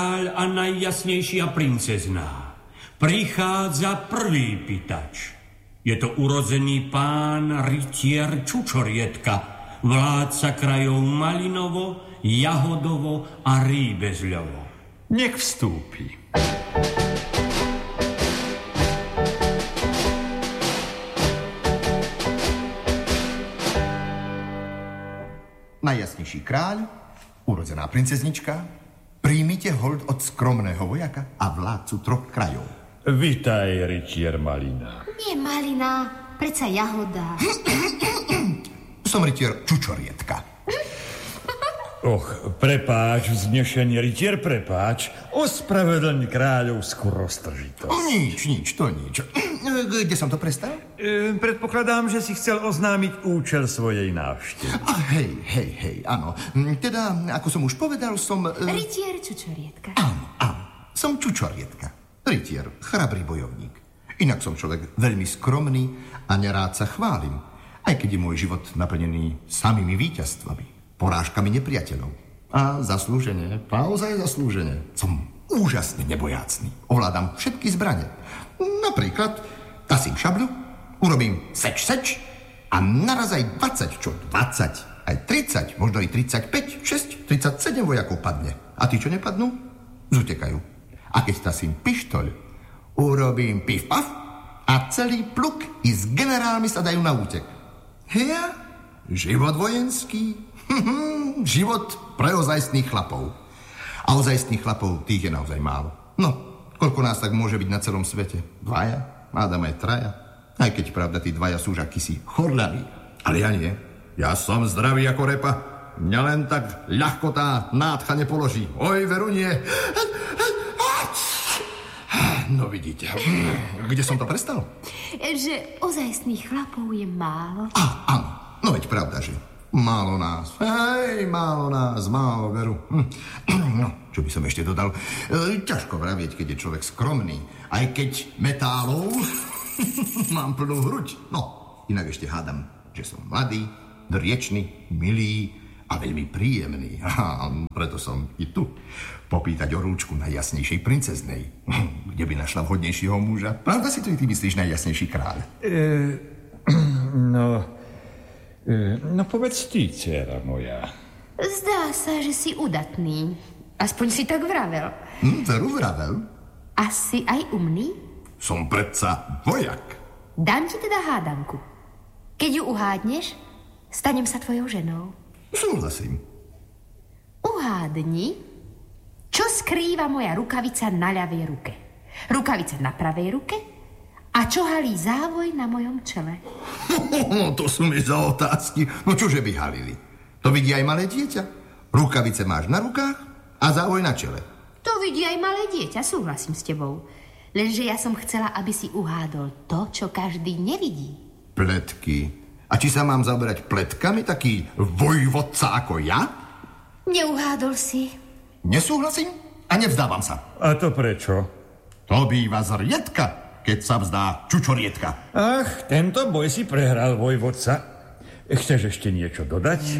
a najjasnejšia princezná. Prichádza prvý pýtač. Je to urodzený pán rytier Čučorietka, vládca krajov Malinovo, Jahodovo a Rýbezľovo. Nech vstúpi. Najjasnejší kráľ, urodzená princeznička, príjmite hold od skromného vojaka a vládcu 3 krajov. Vitaj, rytier Malina. Nie Malina, predsa Jahoda. Som rytier Čučorietka. Och, prepáč, vznešený rytier, prepáč. Ospravedlň kráľovskú roztržitosť. Nič, to nič. Kde som to prestal? Predpokladám, že si chcel oznámiť účel svojej návštevy. Hej, áno. Teda, ako som už povedal, som... Rytier Čučorietka. Áno, som Čučorietka. Rytier, chrabrý bojovník. Inak som človek veľmi skromný a nerád sa chválim. Aj keď je môj život naplnený samými víťazstvami, porážkami nepriateľov. A zaslúžene, naozaj zaslúžene. Som úžasne nebojácný. Ovládam všetky zbrane. Napríklad tasím šabľu, urobím seč a naraz aj 20, čo 20, aj 30, možno i 35, 6, 37 vojakov padne. A tí, čo nepadnú, zutekajú. A keď tasím pištoľ, urobím pif-paf a celý pluk i s generálmi sa dajú na útek. Heja, život vojenský, život pre ozajstných chlapov. A ozajstných chlapov tých je naozaj málo. No, koľko nás tak môže byť na celom svete? 2, hádam aj 3. Aj keď pravda, tí 2 sú už akýsi chorľaví. Ale ja nie. Ja som zdravý ako repa. Mňa len tak ľahko tá nádcha nepoloží. Oj, veru nie. No vidíte. Kde som to prestal? Že ozajstných chlapov je málo. Áno. No veď pravda, že málo nás. Hej, málo veru. No, čo by som ešte dodal? Ťažko vravieť, keď je človek skromný. Aj keď metálov mám plnú hruď. No, inak ešte hádam, že som mladý, driečný, milý a veľmi príjemný. A preto som i tu. Popýtať o rúčku najjasnejšej princeznej. Kde by našla vhodnejšieho muža? Pravda si to i ty myslíš, najjasnejší kráľ? No povedz ty, dcéra moja. Zdá sa, že si udatný. Aspoň si tak vravel. Veru vravel. A si aj umný? Som predsa vojak. Dám ti teda hádanku. Keď ju uhádneš, stanem sa tvojou ženou. Súhlasím. Uhádni, čo skrýva moja rukavica na ľavej ruke. Rukavica na pravej ruke a čo halí závoj na mojom čele. No, to sú mi za otázky. No čože by halili? To vidí aj malé dieťa. Rukavice máš na rukách a závoj na čele. To vidí aj malé dieťa, súhlasím s tebou. Lenže ja som chcela, aby si uhádol to, čo každý nevidí. Pletky. A či sa mám zaoberať pletkami, taký vojvodca ako ja? Neuhádol si. Nesúhlasím a nevzdávam sa. A to prečo? To býva zriedka, keď sa vzdá Čučorietka. Ach, tento boj si prehral, vojvodca. Chceš ešte niečo dodať?